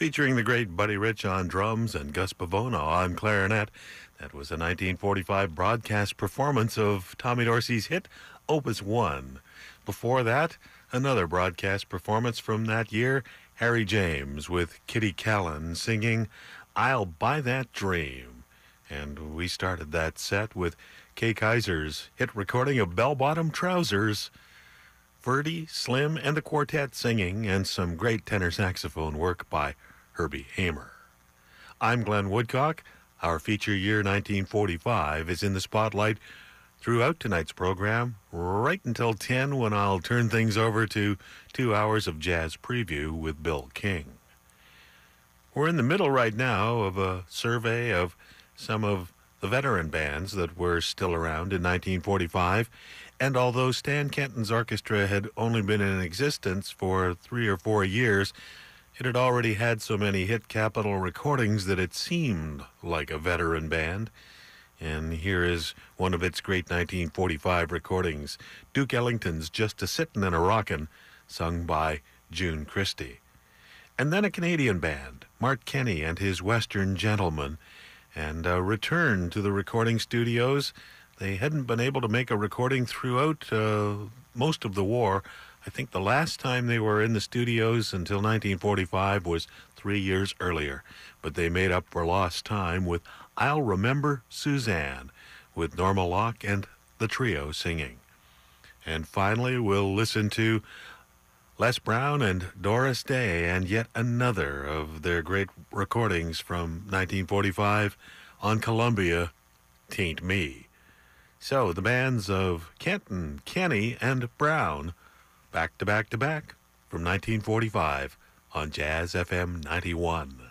featuring the great Buddy Rich on drums and Gus Pavona on clarinet. That was a 1945 broadcast performance of Tommy Dorsey's hit, Opus 1. Before that, another broadcast performance from that year, Harry James with Kitty Callan singing, I'll Buy That Dream. And we started that set with Kay Kaiser's hit recording of Bell Bottom Trousers, Verdi, Slim, and the quartet singing, and some great tenor saxophone work by Herbie Hamer. I'm Glenn Woodcock. Our feature year 1945 is in the spotlight throughout tonight's program, right until 10 when I'll turn things over to 2 hours of jazz preview with Bill King. We're in the middle right now of a survey of some of the veteran bands that were still around in 1945, and although Stan Kenton's orchestra had only been in existence for 3 or 4 years, it had already had so many hit Capitol recordings that it seemed like a veteran band. And here is one of its great 1945 recordings, Duke Ellington's Just a Sittin' and a Rockin', sung by June Christy. And then a Canadian band, Mart Kenny and his Western Gentlemen, and returned to the recording studios. They hadn't been able to make a recording throughout most of the war. I think the last time they were in the studios until 1945 was 3 years earlier. But they made up for lost time with I'll Remember Suzanne, with Norma Locke and the trio singing. And finally, we'll listen to Les Brown and Doris Day and yet another of their great recordings from 1945 on Columbia, Tain't Me. So the bands of Kenton, Kenny, and Brown, back to back to back from 1945 on Jazz FM 91.